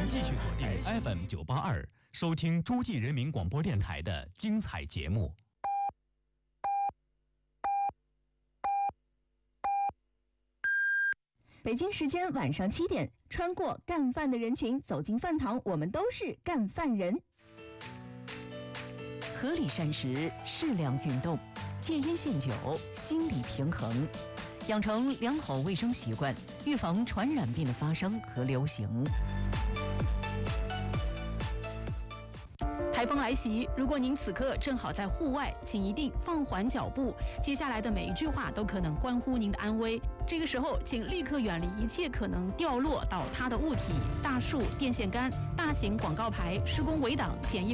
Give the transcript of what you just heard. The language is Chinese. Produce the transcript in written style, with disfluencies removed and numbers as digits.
继续锁定 FM982，收听诸暨人民广播电台的精彩节目。 北京时间晚上7点，穿过干饭的人群走进饭堂，我们都是干饭人。 合理膳食，适量运动，戒烟限酒，心理平衡，养成良好卫生习惯，预防传染病的发生和流行。 台风来袭，如果您此刻正好在户外，请一定放缓脚步。接下来的每一句话都可能关乎您的安危。这个时候，请立刻远离一切可能掉落倒塌的物体，大树、电线杆、大型广告牌、施工围挡、简易